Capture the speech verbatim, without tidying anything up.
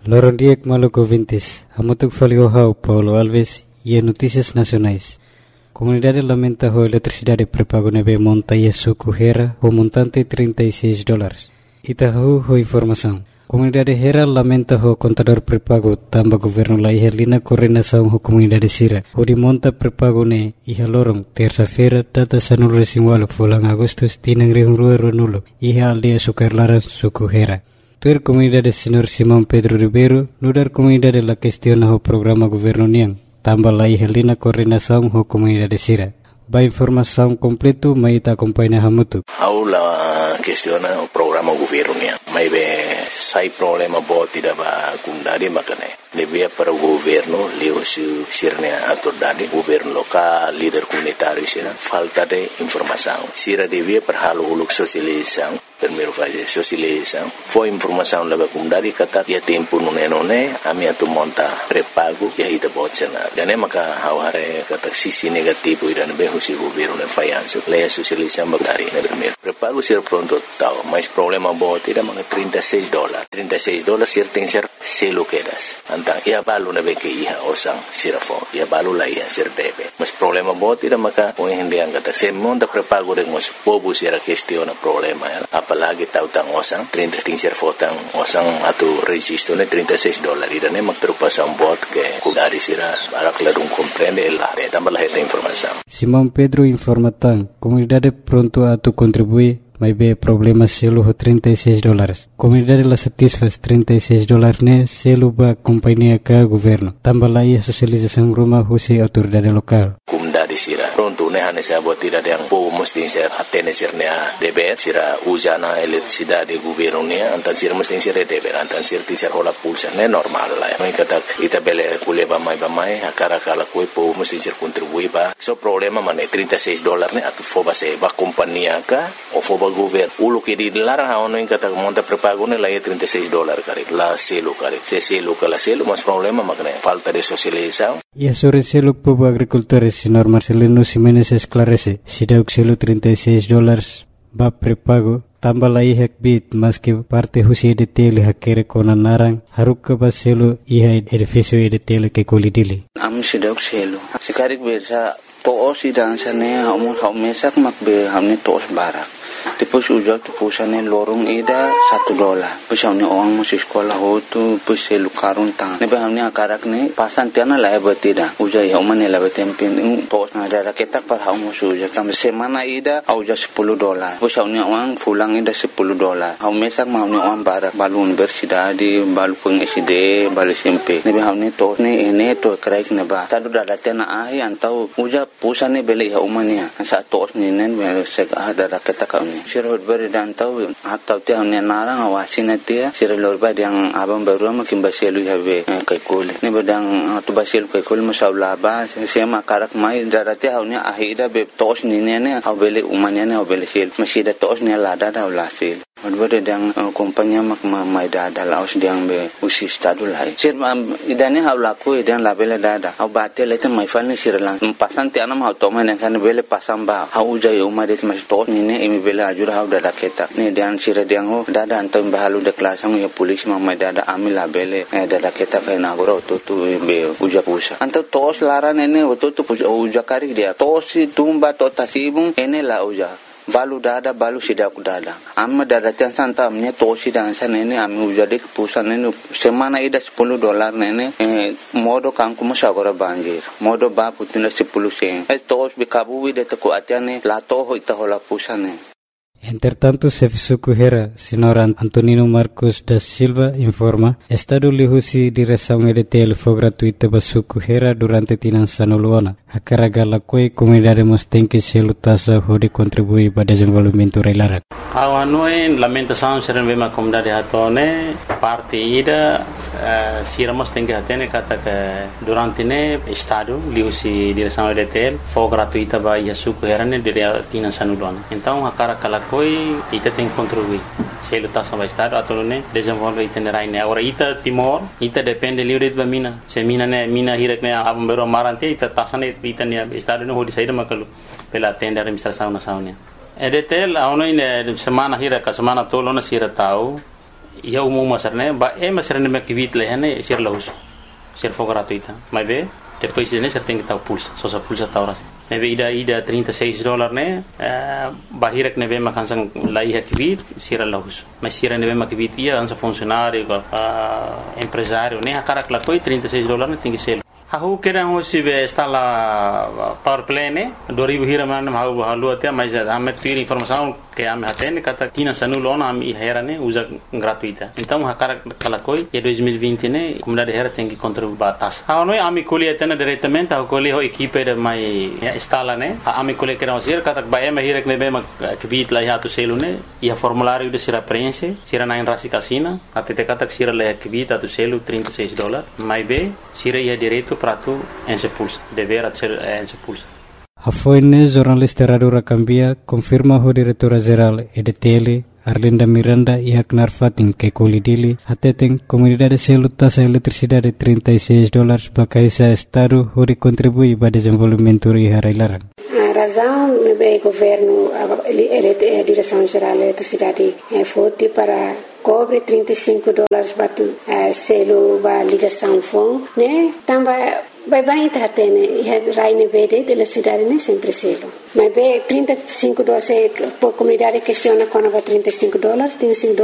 Lorondiek Maluco Vintes, Amotuk Faliohau, Paulo Alves e Notícias Nacionais. Comunidade lamenta a eletricidade pré-pago nebe monta e suco Hera, o montante trinta e seis dólares. Itahu ho informação. Comunidade Hera lamenta o contador pré-pago tamba governo la ihelina coordenação ho comunidade Sira. O de monta pré-pago ne iha lorong terça-feira data sanul resingualo fulang agustus tinang rihung rua nulo iha aldea sukarlaran suku Hera. Tuer comunidade senhor Simão Pedro Ribeiro nudar comunidade la questiona ho programa governo niang tamba la ihelina coordenação ho comunidade Sira. Ba informação completo maita acompanha hamutu. Aula questiona o programa governo niang. Mai be sai problema bo tidak ba kundari makane. Lebih para o governo leu su sirnya autoridade governo local líder comunitário sira falta de informação. Sira devia perhalu uluk sosialização primeiro fazer sosialização. Foi informação leva kundari kata ya tempo nune-nune ami atu monta pré-pago ya ita botsena. Dan maka haware kata sisi negativo idan be husi governo ne fayanso. Leia sosialização bagari ne primeiro. Pré-pago sira pronto tau, mas problema bo tidak maka trinta e seis dólares. trinta e seis dólares sira tem ser selo quedas. Antang ia balu na be ke iha osang sira fo. Ia balu la ia sir debe. Mas problema bo tidak maka poin hendiang kata se monta pré-pago de mos povo sira questiona problema ya. Apalagi tahu tang osang trinta tinser fotang osang atau registro ne trinta e seis dólares dan emak terpasang bot ke kudari sira barak ladung comprende la de tambah la esta informação. Simão Pedro informa tang comunidade pronto a tu contribuir mas be problema selo trinta e seis dólares. Comunidade la satisfaz trinta e seis dólares ne selo ba companhia ka governo. Tambah la ia sosialização rumah husi autoridade lokal. Comunidade sira pronto ne hane sa buat tidak yang povo mesti ser atene sirnya deber sira usana eletricidade governo ne antan sira mesti ser deber antan sira ti ser hola pulsa ne normal la. Mai kata ita bele kuleba mai ba mai akara kala koi povo mesti ser contribui ba. So problema mane trinta e seis dólares ne atu foba se ba companhia ka o foba governo ulo que di larang haono in kata monta pré-pago ne la ia trinta e seis dólares kare la selo kare se selo kala selo mas problema makne falta de socialização. E sobre selo povo agricultores senhor Marcelino Ximenes esclarece si dauk selo trinta e seis dólares ba pré-pago tambah la ihak bit mas que parte husi de tele hakere kona narang haruk ba selo iha edificio de tele ke kolidili am si dauk selo sikarik bersa to si dansane hamu haumesak makbe hamne tos barak Tipos ujak tipusane lorong ida satu dolar. Pus hamne orang masih sekolah hotu pus selu karun tang. Nebe hamne akarak ne pasan tiana la betida. Ujai hamane la betempin tos na ada ketak par hamu ujak tam semana ida auja sepuluh dolar. Pus hamne orang pulang ida sepuluh dolar. Hamu mesak hamne orang barak balu universidad di balu peng S D balu S M P. Nebe hamne tos ne ene to kraik neba. Tadu dada tiana ai antau ujak pusane beli hamane. Sa tos ne nen sek ada ketak Sirhut beri dan tahu atau tiang ni narang awasin atia sirhut lorba yang abang baru makin baselu have kaikul ni bedang tu baselu kaikul masalah ba sema karak mai darati hau ni ahida be tos ni ne ne hau beli umanya ne hau beli sil masih ada tos ni lada dah ulasil Advare dang kompanya mak mai dada laos dang be usi stadu lai sir idane hau laku idang labele dada hau batel itu mai fal ni sir lang pasan ti anam hau toma ne kan bele pasam ba hau jai umadet mas tos ni ne imi bele ajur hau dada ketak ni dan sir dang ho dada antam bahalu de klasang ya polis mai dada amil labele dada ketak na goro tu tu be uja pusa antam tos laran ene tu tu uja kari dia tos tumba to tasibung ene la uja balu dada balu sidaku dada amma dada tian santa amnya tosi dan sana ini ami ujade pusan ini semana ida sepuluh dolar nene eh, modo kangku masagora banjir modo ba putina sepuluh sen eh tos bikabu de taku atiane la toho ita hola pusane. Entretanto, Sefisuku Hera, senhor Antonino Marcos da Silva, informa, Estado lihusi direção E D T L foi gratuita para Suku Hera durante Tinançano Luana. A carga la coi comunidade tem que se lutasa de contribuir para o desenvolvimento reilara. A noi lamentação serem bem a comunidade hatone parte ida siramos tem que atene kata que durante ne Estado lihusi direção E D T L foi gratuita para Suku Hera ne dire Tinançano Luana. Então a carga la coi ita tem que contribuir. Se lutasa para Estado atau ne desenvolver itinerário ne. Agora ita Timor ita depende livre de mina. Se mina ne mina hirak ne abang bero marante ita tasane ita ne Estado ne hodi saída makalu pela atende a administração nacional. E D T L a ono ine semana hira ka semana tolo na sira tau ia umum masarne ba e masarne me kivit lehane ser laus ser for gratuita mas vê depois de ser tem que estar pulsa só só pulsa tá hora neve ida ida trinta e seis dólares né bahirak neve makansan lai kivit ser laus mas ser neve makivit ia ansa funcionário empresário né a cara que lá foi trinta e seis dólares tem que ser Aku kira hoje está lá power play né dua ribu hira mana mau halu até mas ame tuir informação que ame hatene kata tina sanulo na ame hera né usa gratuita então a cara kala koi e dois mil e vinte né comunidade hera tem que contribuir batas a noi ame colhe até diretamente a colhe o equipe de mai está lá né a ame colhe que não ser kata ba ame hira que me bem que bit lá ya tu selo né e a formulário de ser prensa sira na rasi casina até te kata sira lá que bit tu selo trinta e seis dólares mais bem sira ia direito para tu ensepulsa dever ser ensepulsa A foine jornalista Radura Cambia confirma o diretora-geral E D T L Arlinda Miranda e Aknar Fatin que colidili até tem comunidade selo taxa eletricidade trinta e seis dólares para caisa estado hori contribui para desenvolvimento e harailarang. A razão é o governo a direção geral da eletricidade é forte para cobre trinta e cinco dólares para selo para ligação fone, né? Também vai bem tá tendo e raine verde da cidade né sempre selo mas bem trinta e cinco dólares a comunidade questiona quando vai trinta e cinco dólares trinta e cinco